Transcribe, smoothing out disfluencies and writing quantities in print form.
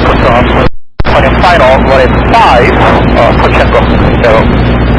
push off. On your final, running 5, push and go. 0.